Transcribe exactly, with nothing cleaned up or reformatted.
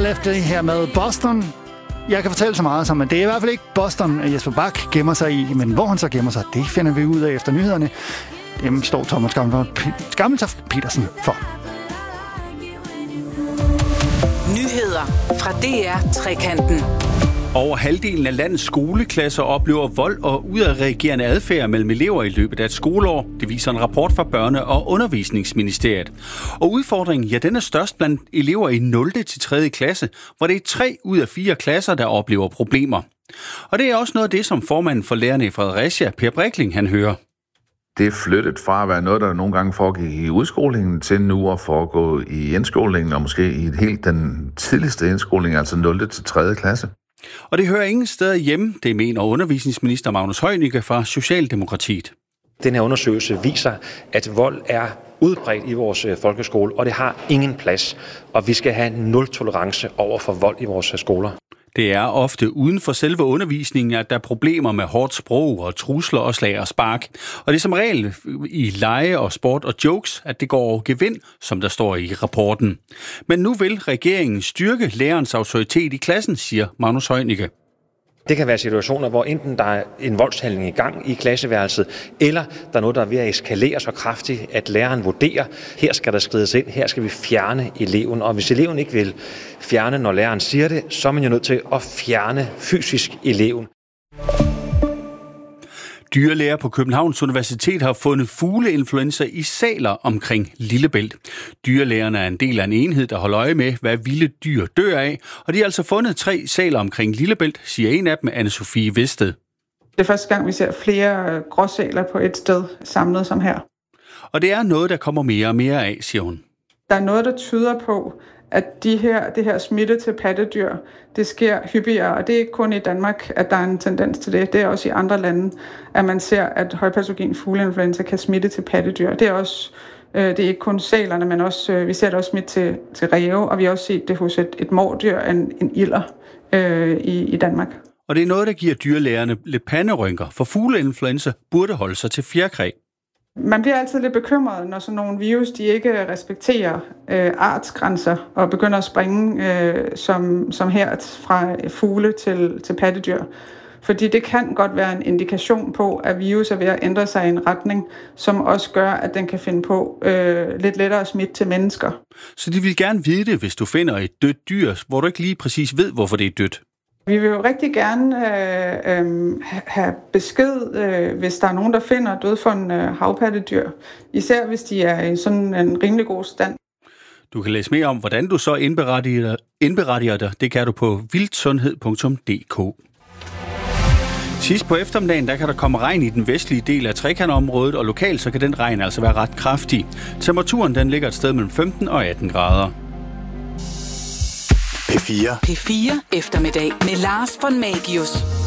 Lefty her med Boston. Jeg kan fortælle så meget som, at det er i hvert fald ikke Boston, at Jesper Bak gemmer sig i, men hvor han så gemmer sig, det finder vi ud af efter nyhederne. Dem står Thomas Gammeltoft Petersen for. Nyheder fra D R Trekanten. Over halvdelen af landets skoleklasser oplever vold og udadreagerende adfærd mellem elever i løbet af et skoleår. Det viser en rapport fra Børne- og Undervisningsministeriet. Og udfordringen, ja, den er størst blandt elever i nul til tredje klasse, hvor det er tre ud af fire klasser, der oplever problemer. Og det er også noget af det, som formanden for lærerne i Fredericia, Per Brikling, han hører. Det er flyttet fra at være noget, der nogle gange foregik i udskolingen, til nu at foregå i indskolingen, og måske i helt den tidligste indskoling, altså nul til tredje klasse. Og det hører ingen steder hjemme, det mener undervisningsminister Magnus Heunicke fra Socialdemokratiet. Den her undersøgelse viser, at vold er udbredt i vores folkeskole, og det har ingen plads. Og vi skal have nul tolerance over for vold i vores skoler. Det er ofte uden for selve undervisningen, at der er problemer med hårdt sprog og trusler og slag og spark. Og det er som regel i lege og sport og jokes, at det går over gevind, som der står i rapporten. Men nu vil regeringen styrke lærerens autoritet i klassen, siger Magnus Heunicke. Det kan være situationer, hvor enten der er en voldshandling i gang i klasseværelset, eller der er noget, der er ved at eskalere så kraftigt, at læreren vurderer, her skal der skrides ind, her skal vi fjerne eleven. Og hvis eleven ikke vil fjerne, når læreren siger det, så er man jo nødt til at fjerne fysisk eleven. Dyrlæger på Københavns Universitet har fundet fugleinfluenza i sæler omkring Lillebælt. Dyrlægerne er en del af en enhed, der holder øje med, hvad vilde dyr dør af, og de har altså fundet tre sæler omkring Lillebælt, siger en af dem, Anne-Sophie Vested. Det er første gang, vi ser flere gråsæler på et sted samlet som her. Og det er noget, der kommer mere og mere af, siger hun. Der er noget, der tyder på, at de her, det her smitte til pattedyr, det sker hyppigere, og det er ikke kun i Danmark, at der er en tendens til det. Det er også i andre lande, at man ser, at højpatogen fugleinfluenza kan smitte til pattedyr. Det er også, øh, det er ikke kun sælerne, men også, øh, vi ser det også smitte til, til ræve, og vi har også set det hos et, et mårdyr, en, en ilder øh, i, i Danmark. Og det er noget, der giver dyrlægerne lidt panderynker, for fugleinfluenza burde holde sig til fjerkræ. Man bliver altid lidt bekymret, når sådan nogle virus, de ikke respekterer øh, artsgrænser og begynder at springe øh, som, som her fra fugle til, til pattedyr. Fordi det kan godt være en indikation på, at virus er ved at ændre sig i en retning, som også gør, at den kan finde på øh, lidt lettere smitte til mennesker. Så de vil gerne vide det, hvis du finder et dødt dyr, hvor du ikke lige præcis ved, hvorfor det er dødt. Vi vil jo rigtig gerne øh, øh, have besked, øh, hvis der er nogen, der finder dødfundne øh, havpattedyr. Især hvis de er i sådan en rimelig god stand. Du kan læse mere om, hvordan du så indberettiger, indberettiger dig. Det kan du på vildsundhed punktum d k. Sidst på eftermiddagen, der kan der komme regn i den vestlige del af Trekantområdet, og lokalt så kan den regn altså være ret kraftig. Temperaturen den ligger et sted mellem femten og atten grader. P fire. P fire eftermiddag med Lars von Magius.